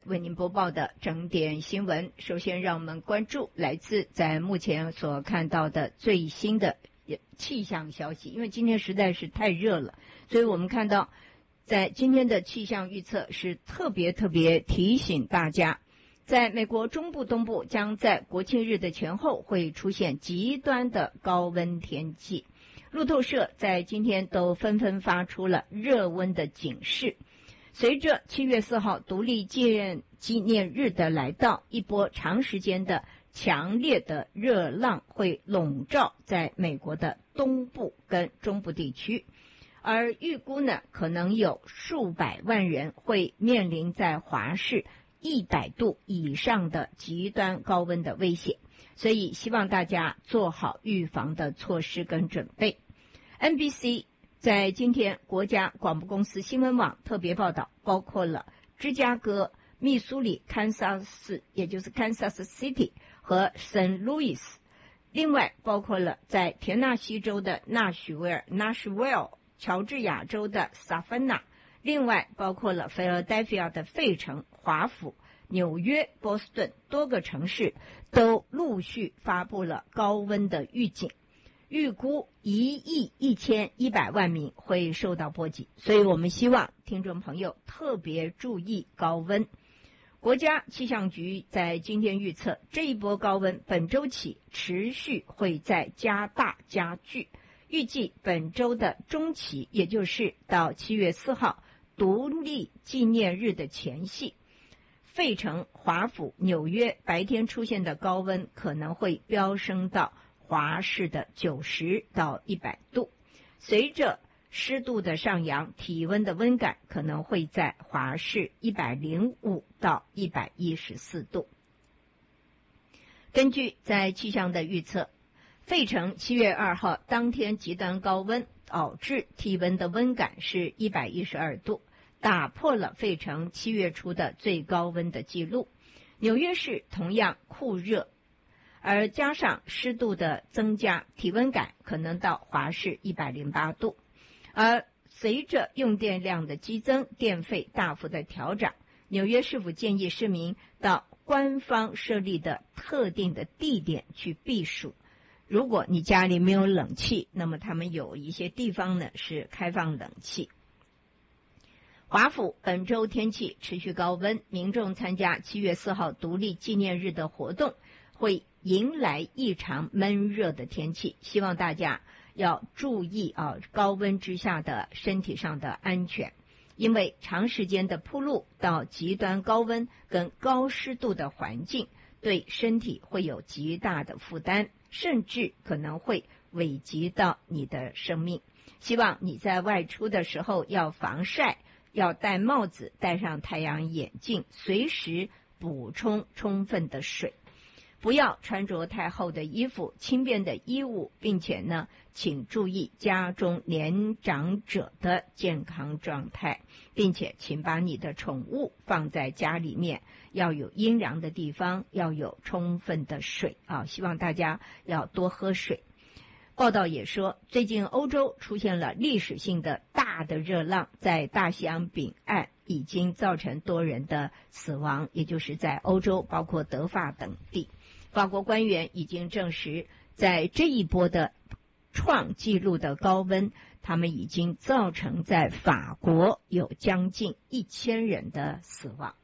为您播报的整点新闻。首先让我们关注来自在目前所看到的最新的气象消息，因为今天实在是太热了，所以我们看到在今天的气象预测是特别提醒大家，在美国中部东部将在国庆日的前后会出现极端的高温天气。路透社在今天都纷纷发出了热温的警示。随着7月4号独立纪念日的来到，一波长时间的强烈的热浪会笼罩在美国的东部跟中部地区，而预估呢，可能有数百万人会面临在华氏100度以上的极端高温的威胁，所以希望大家做好预防的措施跟准备。NBC在今天国家广播公司新闻网特别报道，包括了芝加哥、密苏里、堪萨斯，也就是 Kansas City 和 St. Louis， 另外包括了在田纳西州的纳许维尔 Nashville， 乔治亚州的萨芬纳，另外包括了菲尔戴菲亚的费城、华府、纽约、波士顿多个城市都陆续发布了高温的预警。预估1亿1100万名会受到波及，所以我们希望听众朋友特别注意高温。国家气象局在今天预测，这一波高温本周起持续会再加大加剧，预计本周的中期，也就是到7月4号独立纪念日的前夕，费城、华府、纽约白天出现的高温可能会飙升到华氏的90到100度，随着湿度的上扬，体温的温感可能会在华氏105到114度。根据在气象的预测，费城7月2号当天极端高温导致体温的温感是112度，打破了费城7月初的最高温的记录。纽约市同样酷热，而加上湿度的增加，体温感可能到华氏108度。而随着用电量的激增，电费大幅的调涨，纽约市府建议市民到官方设立的特定的地点去避暑。如果你家里没有冷气，那么他们有一些地方呢是开放冷气。华府本周天气持续高温，民众参加7月4号独立纪念日的活动会迎来异常闷热的天气，希望大家要注意高温之下的身体上的安全，因为长时间的暴露到极端高温跟高湿度的环境对身体会有极大的负担，甚至可能会危及到你的生命。希望你在外出的时候要防晒，要戴帽子，戴上太阳眼镜，随时补充充分的水。不要穿着太厚的衣服、轻便的衣物，并且呢，请注意家中年长者的健康状态，并且请把你的宠物放在家里面，要有阴凉的地方，要有充分的水希望大家要多喝水。报道也说，最近欧洲出现了历史性的大的热浪，在大西洋彼岸已经造成多人的死亡，也就是在欧洲包括德法等地。法国官员已经证实，在这一波的创纪录的高温，他们已经造成在法国有将近1000人的死亡。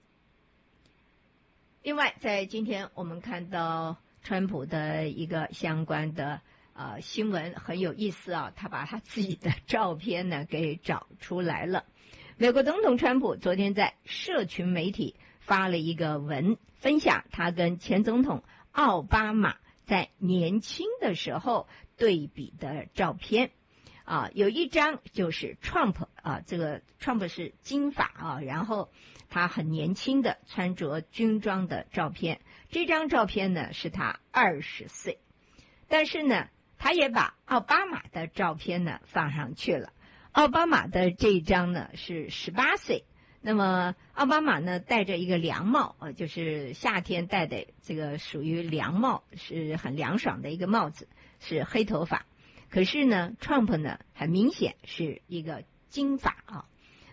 另外，在今天我们看到川普的一个相关的新闻很有意思他把他自己的照片呢给找出来了。美国总统川普昨天在社群媒体发了一个文，分享他跟前总统奥巴马在年轻的时候对比的照片有一张就是 Trump 这个 Trump 是金发然后他很年轻的穿着军装的照片。这张照片呢是他20岁，但是呢他也把奥巴马的照片呢放上去了。奥巴马的这一张呢是18岁，那么奥巴马呢戴着一个凉帽就是夏天戴的这个属于凉帽，是很凉爽的一个帽子，是黑头发。可是呢 Trump 呢很明显是一个金发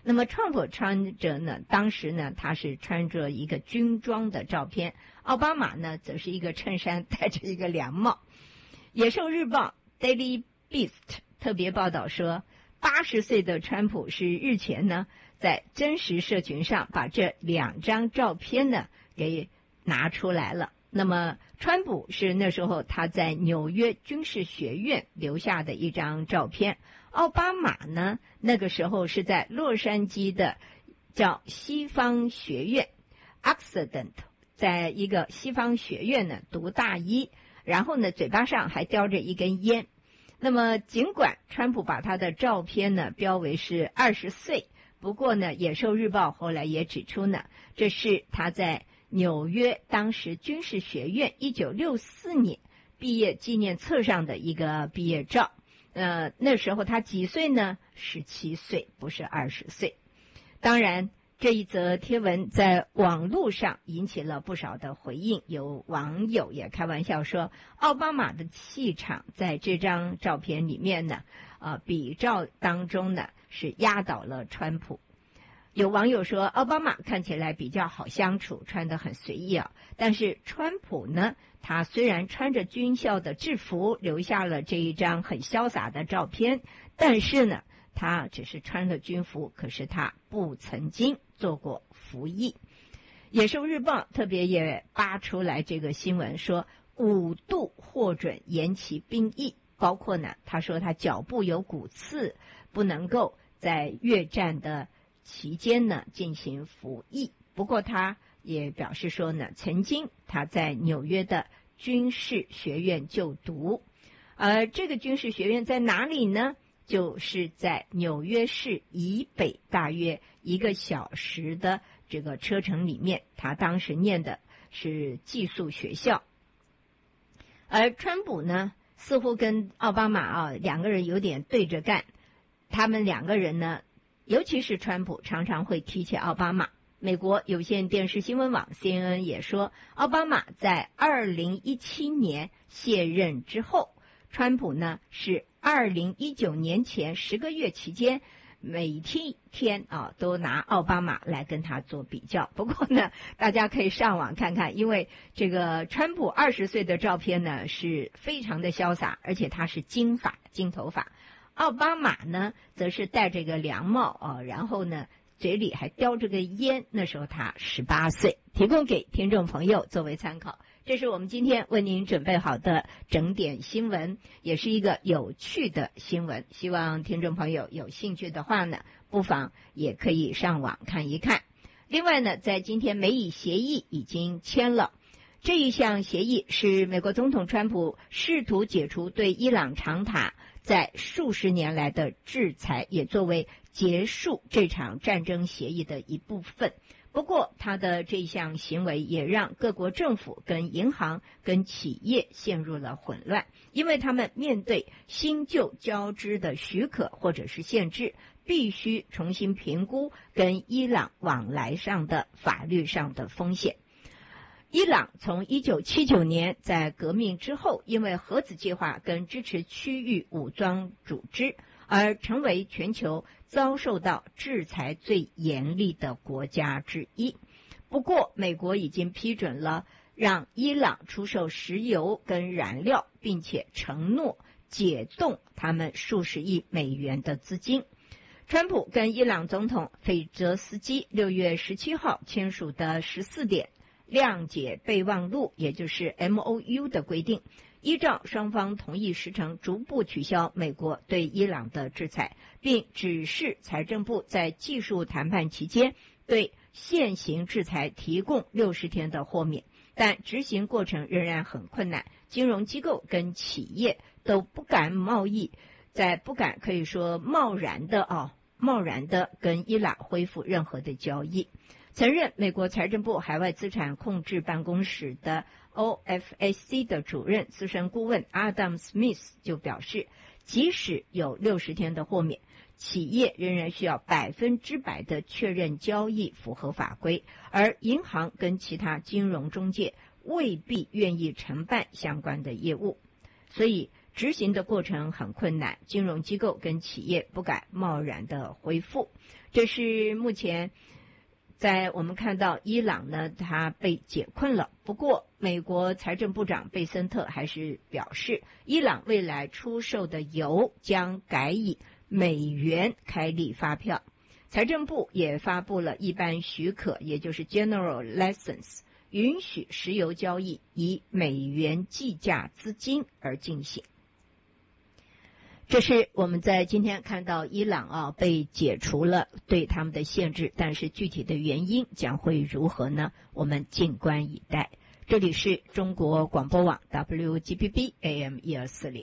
那么川普穿着呢，当时呢他是穿着一个军装的照片，奥巴马呢则是一个衬衫，戴着一个凉帽。野兽日报 Daily Beast 特别报道说，80岁的川普是日前呢在真实社群上把这2张照片呢给拿出来了。那么川普是那时候他在纽约军事学院留下的一张照片，奥巴马呢那个时候是在洛杉矶的叫西方学院 Occident， 在一个西方学院呢读大一，然后呢嘴巴上还叼着一根烟。那么尽管川普把他的照片呢标为是20岁，不过呢野兽日报后来也指出呢，这是他在纽约当时军事学院1964年毕业纪念册上的一个毕业照。那时候他几岁呢？17岁，不是20岁。当然这一则贴文在网络上引起了不少的回应，有网友也开玩笑说，奥巴马的气场在这张照片里面呢，比照当中呢是压倒了川普。有网友说，奥巴马看起来比较好相处，穿得很随意啊。但是川普呢，他虽然穿着军校的制服，留下了这一张很潇洒的照片，但是呢，他只是穿了军服，可是他不曾经做过服役。野兽日报特别也扒出来这个新闻说，5度获准延期兵役，包括呢，他说他脚部有骨刺，不能够在越战的期间呢进行服役。不过他也表示说呢，曾经他在纽约的军事学院就读，这个军事学院在哪里呢？就是在纽约市以北大约1个小时的这个车程里面，他当时念的是寄宿学校。而川普呢，似乎跟奥巴马2个人有点对着干，他们2个人呢，尤其是川普常常会提起奥巴马。美国有线电视新闻网 CNN 也说，奥巴马在2017年卸任之后，川普呢是2019年前10个月期间每天都拿奥巴马来跟他做比较。不过呢，大家可以上网看看，因为这个川普20岁的照片呢是非常的潇洒，而且他是金头发。奥巴马呢则是戴着个凉帽然后呢嘴里还叼着个烟，那时候他18岁，提供给听众朋友作为参考。这是我们今天为您准备好的整点新闻，也是一个有趣的新闻，希望听众朋友有兴趣的话呢，不妨也可以上网看一看。另外呢，在今天美以协议已经签了，这一项协议是美国总统川普试图解除对伊朗长达在数十年来的制裁，也作为结束这场战争协议的一部分。不过他的这项行为也让各国政府跟银行跟企业陷入了混乱，因为他们面对新旧交织的许可或者是限制，必须重新评估跟伊朗往来上的法律上的风险。伊朗从1979年在革命之后，因为核子计划跟支持区域武装组织而成为全球遭受到制裁最严厉的国家之一。不过美国已经批准了让伊朗出售石油跟燃料，并且承诺解冻他们数十亿美元的资金。川普跟伊朗总统费泽斯基6月17号签署的14点谅解备忘录，也就是 MOU 的规定，依照双方同意时程，逐步取消美国对伊朗的制裁，并指示财政部在技术谈判期间对现行制裁提供60天的豁免，但执行过程仍然很困难，金融机构跟企业都不敢可以说贸然的跟伊朗恢复任何的交易。曾任美国财政部海外资产控制办公室的 OFAC 的主任资深顾问 Adam Smith 就表示，即使有60天的豁免，企业仍然需要100%的确认交易符合法规，而银行跟其他金融中介未必愿意承办相关的业务。所以执行的过程很困难，金融机构跟企业不敢贸然的恢复。这是目前在我们看到伊朗呢，它被解困了。不过美国财政部长贝森特还是表示，伊朗未来出售的油将改以美元开立发票。财政部也发布了一般许可，也就是 General License， 允许石油交易以美元计价资金而进行。这是我们在今天看到伊朗被解除了对他们的限制，但是具体的原因将会如何呢？我们静观以待。这里是中国广播网 WGBB AM 1240。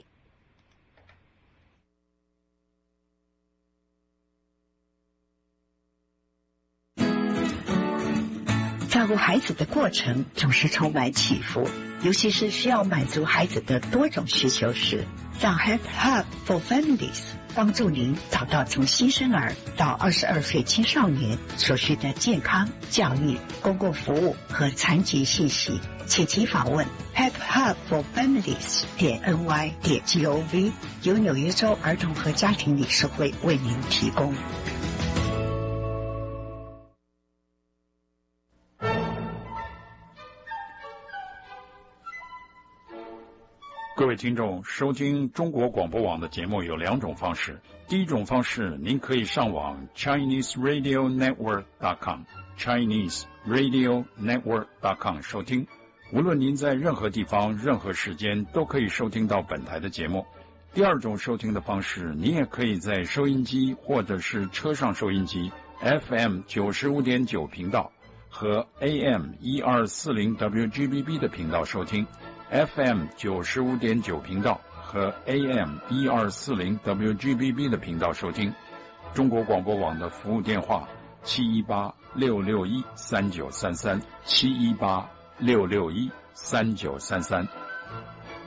照顾孩子的过程总是充满起伏，尤其是需要满足孩子的多种需求时，让 Help Hub for Families 帮助您找到从新生儿到22岁青少年所需的健康、教育、公共服务和残疾信息，请其访问 helphubforfamilies.ny.gov， 由纽约州儿童和家庭理事会为您提供。 各位听众，收听中国广播网的节目有两种方式。第一种方式，您可以上网 ChineseRadioNetwork.com ChineseRadioNetwork.com 收听。无论您在任何地方、任何时间，都可以收听到本台的节目。第二种收听的方式，您也可以在收音机或者是车上收音机 FM 95.9频道和 AM 1240 WGBB 的频道收听。FM 95.9频道和 AM 1240 WGBB 的频道收听。中国广播网的服务电话718-661-3933 718-661-3933。